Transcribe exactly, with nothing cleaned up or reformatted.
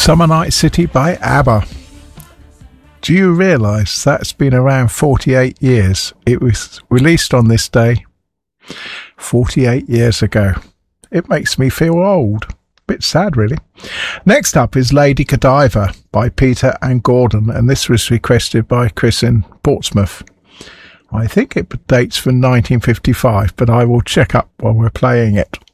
Summer Night City by ABBA. Do you realise that's been around forty-eight years? It was released on this day forty-eight years ago. It makes me feel old. Bit sad, really. Next up is Lady Godiva by Peter and Gordon, and this was requested by Chris in Portsmouth. I think it dates from nineteen fifty-five, but I will check up while we're playing it.